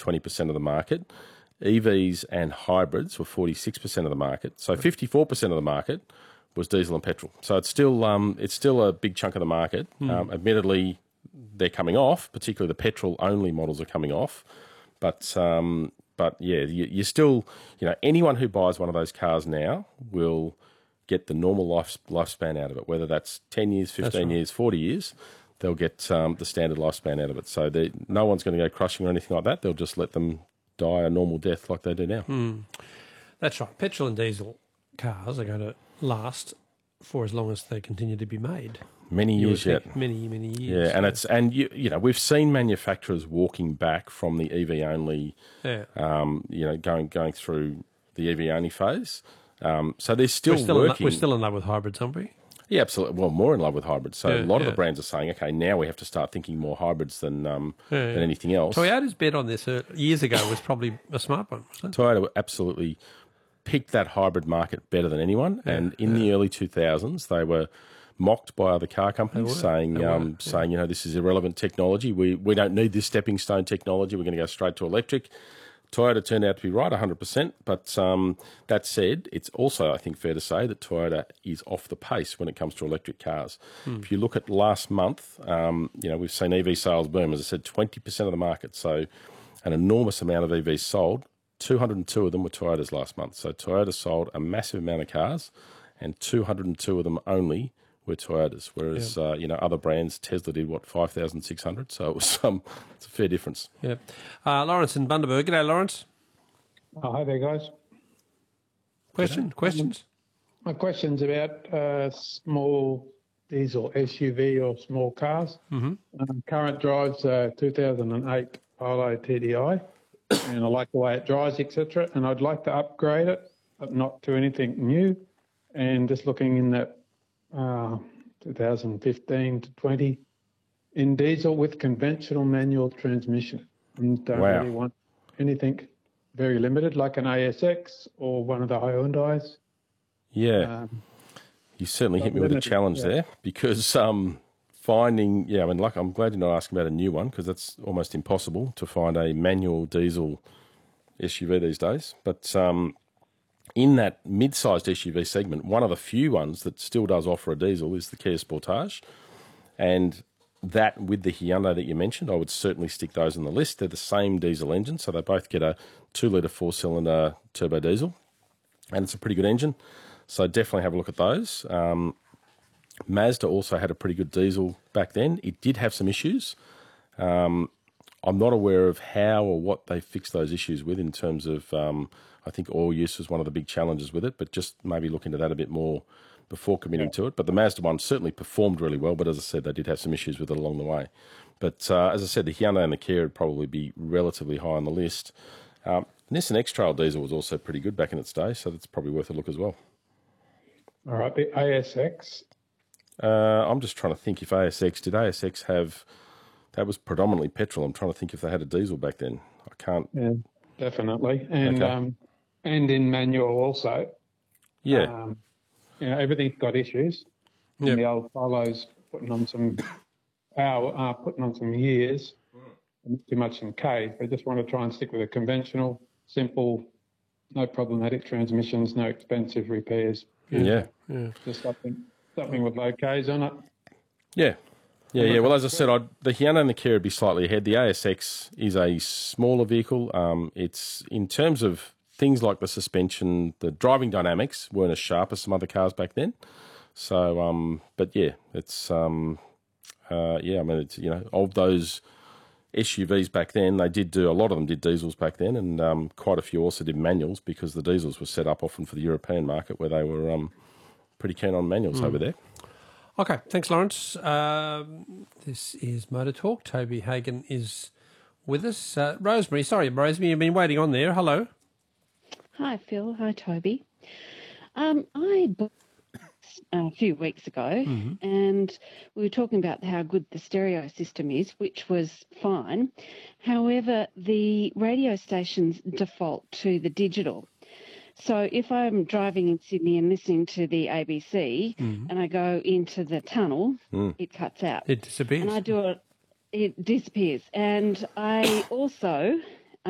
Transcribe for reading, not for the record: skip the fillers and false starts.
20% of the market. EVs and hybrids were 46% of the market. So 54% of the market was diesel and petrol. So it's still a big chunk of the market. Admittedly, they're coming off, particularly the petrol-only models are coming off. But yeah, you still, anyone who buys one of those cars now will get the normal lifespan out of it, whether that's 10 years, 15 years, 40 years, they'll get the standard lifespan out of it. So no one's going to go crushing or anything like that. They'll just let them die a normal death like they do now. That's right. Petrol and diesel cars are going to last for as long as they continue to be made. Many years yet. Many years. Yeah, and we've seen manufacturers walking back from the EV only, going through the EV only phase. So they're still working. We're still in love with hybrids, aren't we? Yeah, absolutely. Well, more in love with hybrids. So a lot of the brands are saying, okay, now we have to start thinking more hybrids than anything else. Toyota's bet on this years ago was probably a smart one, wasn't it? Toyota absolutely picked that hybrid market better than anyone. And in the early 2000s, they were mocked by other car companies saying, this is irrelevant technology. We don't need this stepping stone technology. We're going to go straight to electric. Toyota turned out to be right 100%, but that said, it's also, I think, fair to say that Toyota is off the pace when it comes to electric cars. If you look at last month, we've seen EV sales boom, as I said, 20% of the market, so an enormous amount of EVs sold. 202 of them were Toyotas last month. So Toyota sold a massive amount of cars, and 202 of them only were Toyotas, whereas other brands, Tesla did 5,600, so it was it's a fair difference. Yeah, Lawrence in Bundaberg. G'day, Lawrence. Oh, hi there, guys. Questions? My question's about small diesel SUV or small cars. Current drives 2008 Polo TDI, and I like the way it drives, etc. And I'd like to upgrade it, but not to anything new. And just looking in that 2015 to 20 in diesel with conventional manual transmission, and don't really want anything very limited like an ASX or one of the Hyundais. Yeah, you certainly hit me with a challenge there, because finding, I'm glad you're not asking about a new one, because that's almost impossible to find a manual diesel SUV these days. But in that mid-sized SUV segment, one of the few ones that still does offer a diesel is the Kia Sportage. And that, with the Hyundai that you mentioned, I would certainly stick those on the list. They're the same diesel engine, so they both get a 2-litre 4-cylinder turbo diesel, and it's a pretty good engine. So definitely have a look at those. Mazda also had a pretty good diesel back then. It did have some issues. I'm not aware of how or what they fixed those issues with in terms of, I think oil use was one of the big challenges with it, but just maybe look into that a bit more before committing to it. But the Mazda one certainly performed really well, but as I said, they did have some issues with it along the way. But as I said, the Hyundai and the Kia would probably be relatively high on the list. Nissan X-Trail diesel was also pretty good back in its day, so that's probably worth a look as well. All right, the ASX. I'm just trying to think if did ASX have, that was predominantly petrol. I'm trying to think if they had a diesel back then. I can't. Yeah, definitely. And and in manual also. Yeah. Everything's got issues. And the old Polo's putting on some years, and too much in K. They just want to try and stick with a conventional, simple, no problematic transmissions, no expensive repairs. Yeah. Just something with low Ks on it. Yeah. Well, as I said, the Hyundai and the Kia would be slightly ahead. The ASX is a smaller vehicle. It's in terms of things like the suspension, the driving dynamics weren't as sharp as some other cars back then. So, but yeah, it's it's of those SUVs back then, they did do, a lot of them did diesels back then, and quite a few also did manuals, because the diesels were set up often for the European market, where they were pretty keen on manuals over there. Okay, thanks, Lawrence. This is Motor Talk. Toby Hagen is with us. Rosemary, you've been waiting on there. Hello. Hi, Phil. Hi, Toby. I bought a few weeks ago, and we were talking about how good the stereo system is, which was fine. However, the radio stations default to the digital. So if I'm driving in Sydney and listening to the ABC and I go into the tunnel, it cuts out. It disappears. And it disappears. And I also